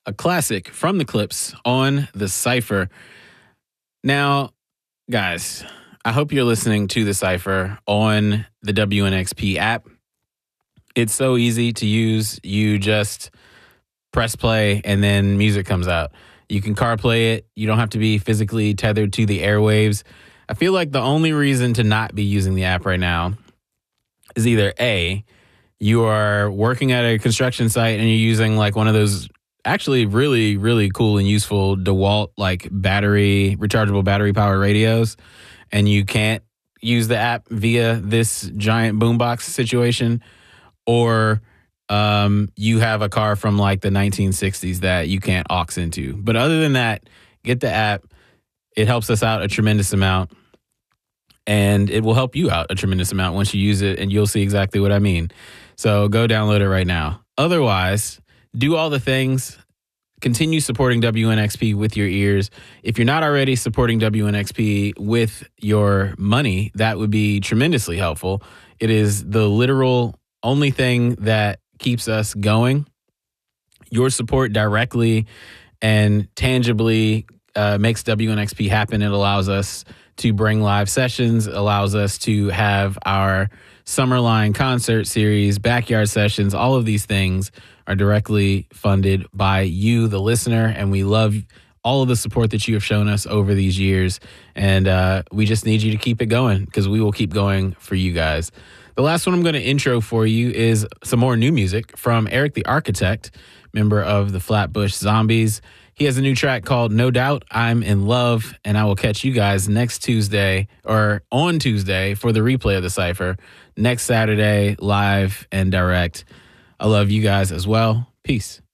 a classic from the Clips on the Cypher. Now, guys, I hope you're listening to the Cypher on the WNXP app. It's so easy to use. You just press play and then music comes out. You can CarPlay it. You don't have to be physically tethered to the airwaves. I feel like the only reason to not be using the app right now is either A, you are working at a construction site and you're using like one of those actually really, really cool and useful DeWalt like rechargeable battery power radios, and you can't use the app via this giant boombox situation, or you have a car from like the 1960s that you can't aux into. But other than that, get the app. It helps us out a tremendous amount, and it will help you out a tremendous amount once you use it, and you'll see exactly what I mean. So go download it right now. Otherwise, do all the things. Continue supporting WNXP with your ears. If you're not already supporting WNXP with your money, that would be tremendously helpful. It is the literal only thing that keeps us going. Your support directly and tangibly makes WNXP happen. It allows us to bring live sessions, allows us to have our Summerline concert series, backyard sessions. All of these things are directly funded by you, the listener, and we love all of the support that you have shown us over these years. And we just need you to keep it going, because we will keep going for you guys. The last one I'm going to intro for you is some more new music from Eric the Architect, member of the Flatbush Zombies. He has a new track called No Doubt I'm in Love, and I will catch you guys next Tuesday, or on Tuesday, for the replay of the Cypher. Next Saturday, live and direct. I love you guys as well. Peace.